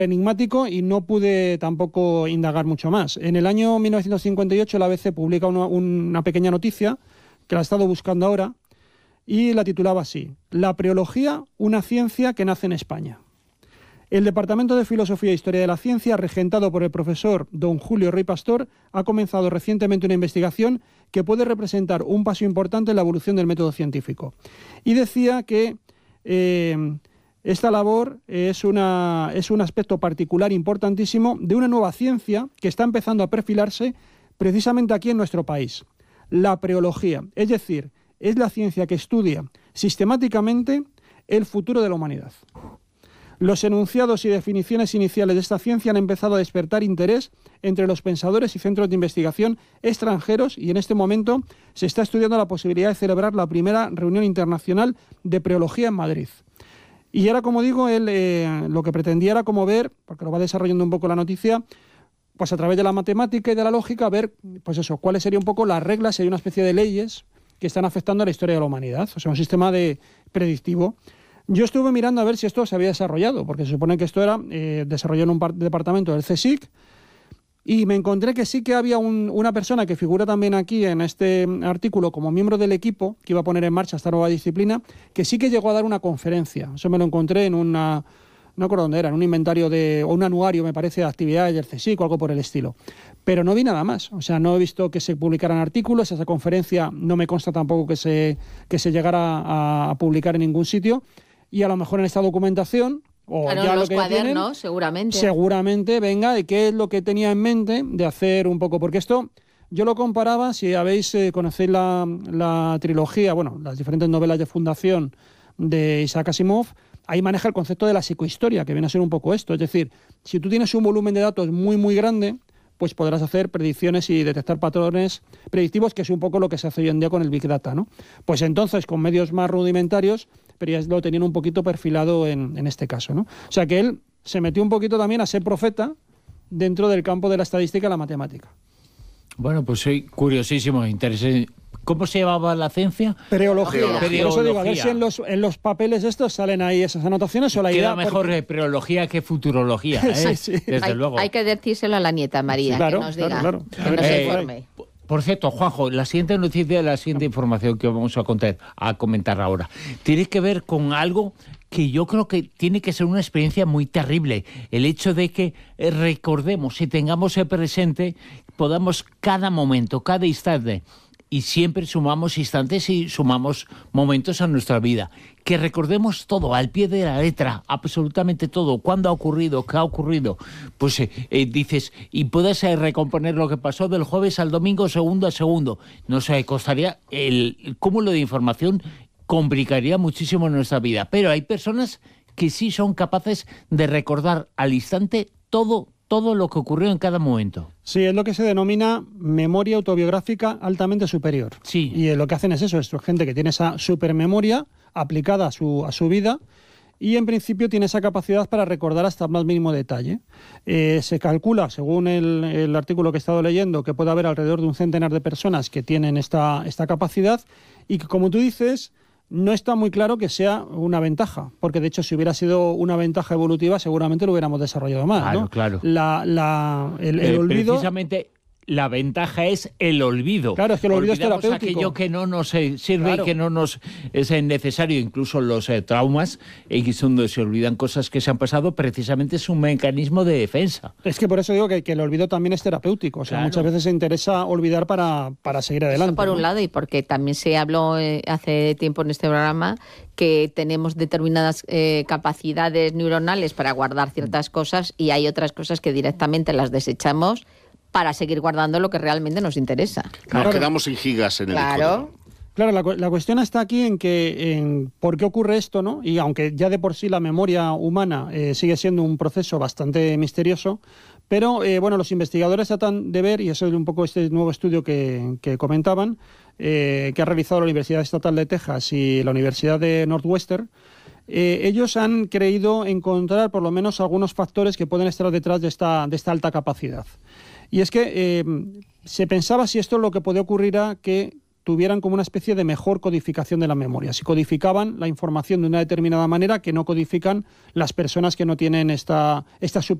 enigmático y no pude tampoco indagar mucho más. En el año 1958 la ABC publica una pequeña noticia, que la he estado buscando ahora, y la titulaba así: La preología, una ciencia que nace en España. El Departamento de Filosofía e Historia de la Ciencia, regentado por el profesor don Julio Rey Pastor, ha comenzado recientemente una investigación que puede representar un paso importante en la evolución del método científico. Y decía que esta labor es un aspecto particular importantísimo de una nueva ciencia que está empezando a perfilarse precisamente aquí en nuestro país, la preología. Es decir, es la ciencia que estudia sistemáticamente el futuro de la humanidad. Los enunciados y definiciones iniciales de esta ciencia han empezado a despertar interés entre los pensadores y centros de investigación extranjeros y en este momento se está estudiando la posibilidad de celebrar la primera reunión internacional de preología en Madrid. Y era, como digo, él lo que pretendía era como ver, porque lo va desarrollando un poco la noticia, pues a través de la matemática y de la lógica, ver, pues eso, cuáles serían un poco las reglas, sería una especie de leyes que están afectando a la historia de la humanidad, o sea, un sistema predictivo. Yo estuve mirando a ver si esto se había desarrollado, porque se supone que esto era desarrollado en un departamento del CSIC, y me encontré que sí que había una persona que figura también aquí en este artículo como miembro del equipo que iba a poner en marcha esta nueva disciplina, que sí que llegó a dar una conferencia. Eso me lo encontré en no recuerdo dónde era, en un inventario o un anuario, me parece, de actividades del CSIC o algo por el estilo. Pero no vi nada más. O sea, no he visto que se publicaran artículos. Esa conferencia no me consta tampoco que se llegara a publicar en ningún sitio. Y a lo mejor en esta documentación, o claro, ya los lo que cuadernos, tienen, seguramente venga de qué es lo que tenía en mente de hacer un poco. Porque esto yo lo comparaba, si conocéis la trilogía, bueno, las diferentes novelas de fundación de Isaac Asimov, ahí maneja el concepto de la psicohistoria, que viene a ser un poco esto. Es decir, si tú tienes un volumen de datos muy, muy grande, pues podrás hacer predicciones y detectar patrones predictivos, que es un poco lo que se hace hoy en día con el Big Data, ¿no? Pues entonces, con medios más rudimentarios, pero ya lo tenían un poquito perfilado en este caso, ¿no? O sea que él se metió un poquito también a ser profeta dentro del campo de la estadística y la matemática. Bueno, pues soy curiosísimo, interesante. ¿Cómo se llamaba la ciencia? Preología. Por eso digo, a ver si en los papeles estos salen ahí esas anotaciones o la idea... Queda mejor preología que futurología, ¿eh? Sí. Desde luego. Hay que decírselo a la nieta María, claro, que nos diga, claro. que nos informe. Por cierto, Juanjo, la siguiente noticia, la siguiente información que vamos a comentar ahora, tiene que ver con algo que yo creo que tiene que ser una experiencia muy terrible. El hecho de que recordemos y tengamos presente, podamos cada momento, cada instante, y siempre sumamos instantes y sumamos momentos a nuestra vida. Que recordemos todo, al pie de la letra, absolutamente todo. ¿Cuándo ha ocurrido? ¿Qué ha ocurrido? Pues dices, y puedes recomponer lo que pasó del jueves al domingo, segundo a segundo. No sé, costaría el cúmulo de información, complicaría muchísimo nuestra vida. Pero hay personas que sí son capaces de recordar al instante todo lo que ocurrió en cada momento. Sí, es lo que se denomina memoria autobiográfica altamente superior. Sí. Y lo que hacen es eso, es gente que tiene esa supermemoria aplicada a su vida y en principio tiene esa capacidad para recordar hasta el más mínimo detalle. Se calcula, según el artículo que he estado leyendo, que puede haber alrededor de 100 de personas que tienen esta capacidad y que, como tú dices, no está muy claro que sea una ventaja, porque de hecho si hubiera sido una ventaja evolutiva seguramente lo hubiéramos desarrollado más, claro, ¿no? Claro. El olvido... Precisamente la ventaja es el olvido. Claro, es que el olvido es terapéutico. Aquello que no nos sirve, claro, y que no nos es necesario, incluso los traumas, donde se olvidan cosas que se han pasado, precisamente es un mecanismo de defensa. Es que por eso digo que el olvido también es terapéutico. O sea, claro, muchas veces se interesa olvidar para seguir adelante. Eso por un lado, y porque también se habló hace tiempo en este programa que tenemos determinadas capacidades neuronales para guardar ciertas cosas y hay otras cosas que directamente las desechamos para seguir guardando lo que realmente nos interesa. Nos quedamos sin gigas en el disco. Claro, la cuestión está aquí en por qué ocurre esto, ¿no? Y aunque ya de por sí la memoria humana sigue siendo un proceso bastante misterioso, pero bueno, los investigadores tratan de ver, y eso es un poco este nuevo estudio que comentaban, que ha realizado la Universidad Estatal de Texas y la Universidad de Northwestern. Ellos han creído encontrar por lo menos algunos factores que pueden estar detrás de esta alta capacidad. Y es que se pensaba si esto lo que podía ocurrir era que tuvieran como una especie de mejor codificación de la memoria. Si codificaban la información de una determinada manera que no codifican las personas que no tienen esta